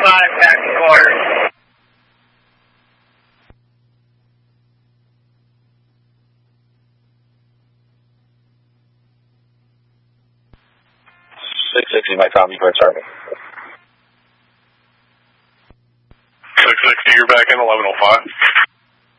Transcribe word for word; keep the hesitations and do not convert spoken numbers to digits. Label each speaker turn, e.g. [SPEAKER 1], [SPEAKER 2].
[SPEAKER 1] five, taxi quarters.
[SPEAKER 2] six sixty, my Tommy, Prince Army.
[SPEAKER 3] six sixty, you're back in eleven oh five.